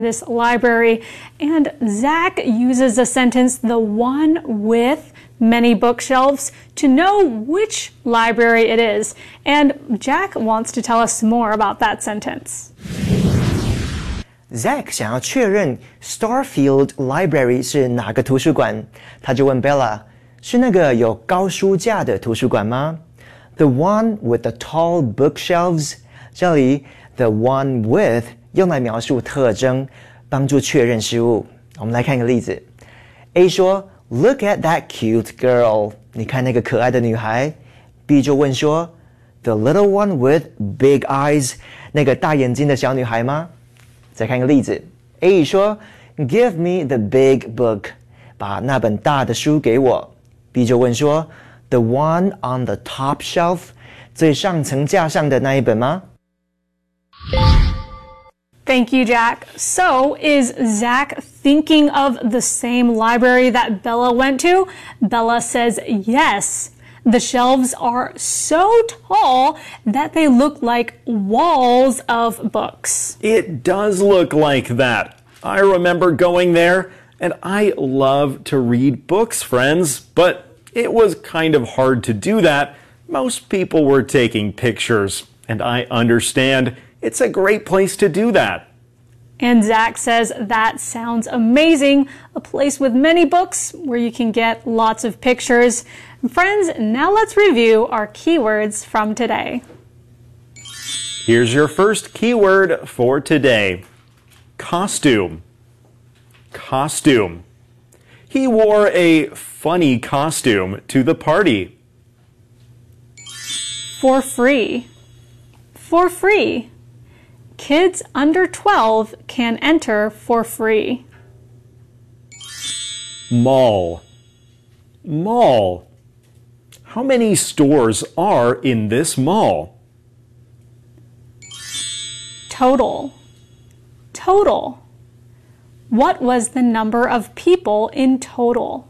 this library, and Zach uses the sentence, the one with many bookshelves, to know which library it is. And Jack wants to tell us more about that sentence. Zach 想要确认 Starfield Library 是哪个图书馆，他就问 Bella， 是那个有高书架的图书馆吗？ The one with the tall bookshelves， 这里 the one with 用来描述特征，帮助确认事物。我们来看一个例子。A 说 Look at that cute girl， 你看那个可爱的女孩。B 就问说 The little one with big eyes， 那个大眼睛的小女孩吗？再看一个例子。A 说 Give me the big book， 把那本大的书给我。B 就问说 The one on the top shelf， 最上层架上的那一本吗？ Thank you, Jack. So, is Zach thinking of the same library that Bella went to? Bella says yes. The shelves are so tall that they look like walls of books. It does look like that. I remember going there, and I love to read books, friends, but it was kind of hard to do that. Most people were taking pictures, and I understand it's a great place to do that. And Zach says that sounds amazing, a place with many books where you can get lots of pictures. Friends, now let's review our keywords from today. Here's your first keyword for today. Costume. Costume. He wore a funny costume to the party. For free. For free. Kids under 12 can enter for free. Mall. Mall. How many stores are in this mall? Total. Total. What was the number of people in total?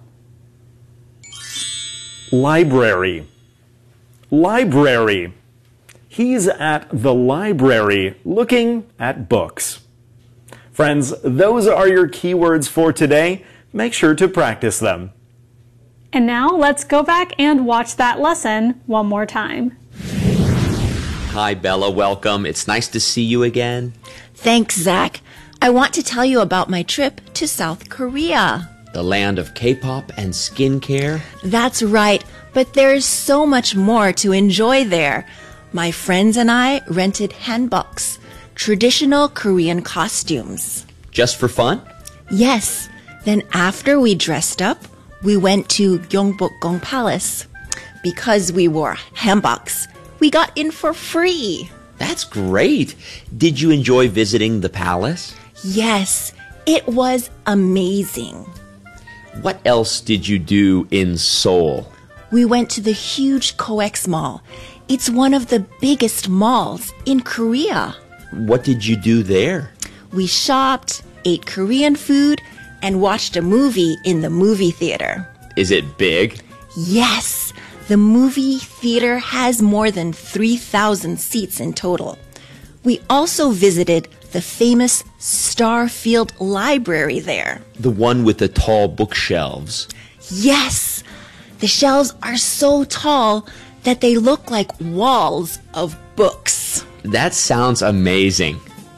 Library. Library. He's at the library looking at books. Friends, those are your keywords for today. Make sure to practice them. And now let's go back and watch that lesson one more time. Hi, Bella. Welcome. It's nice to see you again. Thanks, Zach. I want to tell you about my trip to South Korea. The land of K-pop and skincare. That's right, but there's so much more to enjoy there. My friends and I rented hanboks, traditional Korean costumes. Just for fun? Yes. Then after we dressed up, we went to Gyeongbokgung Palace. Because we wore hanboks, we got in for free. That's great. Did you enjoy visiting the palace? Yes, it was amazing. What else did you do in Seoul? We went to the huge COEX Mall. It's one of the biggest malls in Korea. What did you do there? We shopped, ate Korean food, and watched a movie in the movie theater. Is it big? Yes. The movie theater has more than 3,000 seats in total. We also visited the famous Starfield Library there. The one with the tall bookshelves. Yes. The shelves are so tall that they look like walls of books. That sounds amazing.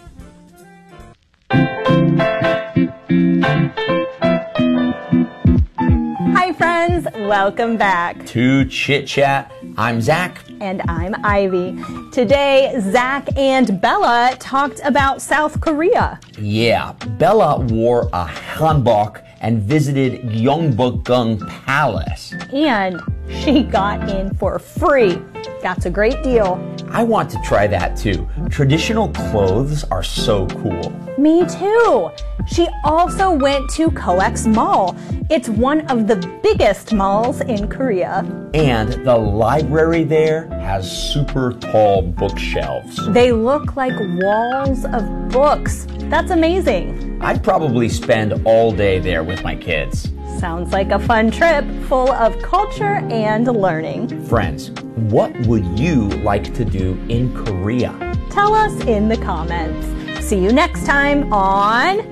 Hi friends, welcome back to Chit Chat. I'm Zach. And I'm Ivy. Today, Zach and Bella talked about South Korea. Yeah, Bella wore a hanbok and visited Gyeongbokgung Palace. And she got in for free. That's a great deal. I want to try that too. Traditional clothes are so cool. Me too. She also went to COEX Mall. It's one of the biggest malls in Korea. And the library there has super tall bookshelves. They look like walls of books. That's amazing. I'd probably spend all day there with my kids. Sounds like a fun trip full of culture and learning. Friends, what would you like to do in Korea? Tell us in the comments. See you next time on